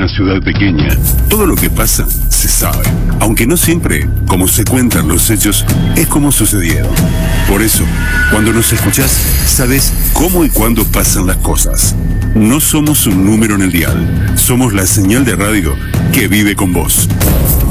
una ciudad pequeña, todo lo que pasa se sabe. Aunque no siempre, como se cuentan los hechos, es como sucedieron. Por eso, cuando nos escuchás, sabes cómo y cuándo pasan las cosas. No somos un número en el dial, somos la señal de radio que vive con vos.